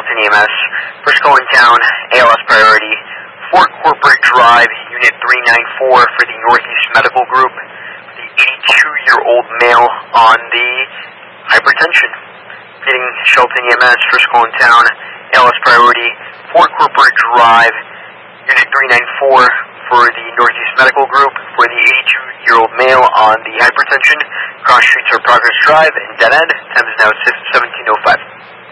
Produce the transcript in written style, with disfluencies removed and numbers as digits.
Shelton EMS, first call in town, ALS priority, Fort Corporate Drive, Unit 394 for the Northeast Medical Group, the 82-year-old male on the hypertension. Getting Shelton EMS, first call in town, ALS priority, Fort Corporate Drive, Unit 394 for the Northeast Medical Group, for the 82-year-old male on the hypertension. Cross streets are Progress Drive and Dead End. Time is now 17:05.